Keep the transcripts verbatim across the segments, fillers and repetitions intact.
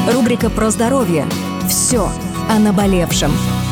Рубрика про здоровье. Все о наболевшем.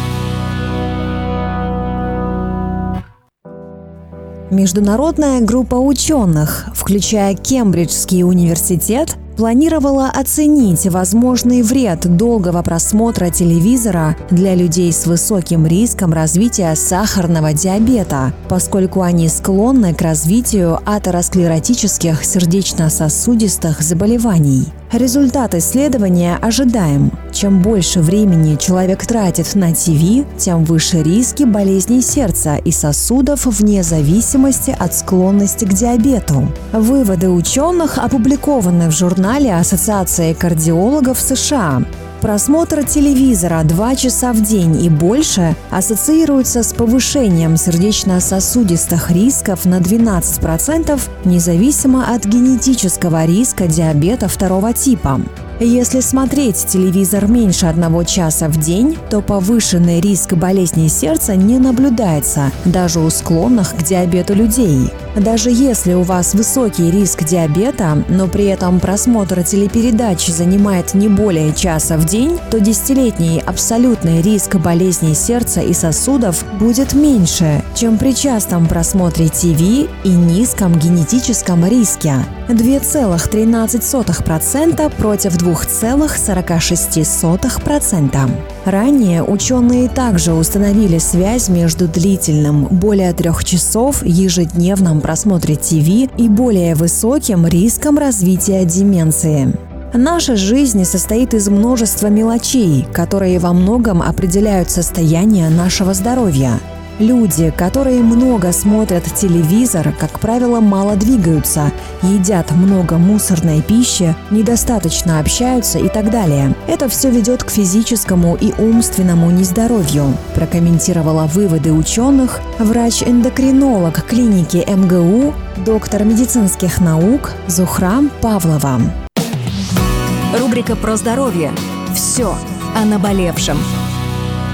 Международная группа ученых, включая Кембриджский университет, планировала оценить возможный вред долгого просмотра телевизора для людей с высоким риском развития сахарного диабета, поскольку они склонны к развитию атеросклеротических сердечно-сосудистых заболеваний. Результат исследования ожидаем. Чем больше времени человек тратит на ТВ, тем выше риски болезней сердца и сосудов вне зависимости от склонности к диабету. Выводы ученых опубликованы в журнале Ассоциации кардиологов США. Просмотр телевизора два часа в день и больше ассоциируется с повышением сердечно-сосудистых рисков на двенадцать процентов, независимо от генетического риска диабета второго типа. Если смотреть телевизор меньше одного часа в день, то повышенный риск болезней сердца не наблюдается даже у склонных к диабету людей. Даже если у вас высокий риск диабета, но при этом просмотр телепередач занимает не более часа в день, то десятилетний абсолютный риск болезней сердца и сосудов будет меньше, чем при частом просмотре ТВ и низком генетическом риске – два целых тринадцать сотых процента против два целых сорок шесть сотых процента. Ранее ученые также установили связь между длительным, более трех часов, ежедневным просмотре ТВ и более высоким риском развития деменции. Наша жизнь состоит из множества мелочей, которые во многом определяют состояние нашего здоровья. Люди, которые много смотрят телевизор, как правило, мало двигаются, едят много мусорной пищи, недостаточно общаются и так далее. Это все ведет к физическому и умственному нездоровью, прокомментировала выводы ученых врач-эндокринолог клиники эм гэ у, доктор медицинских наук Зухра Павлова. Рубрика про здоровье. Все о наболевшем.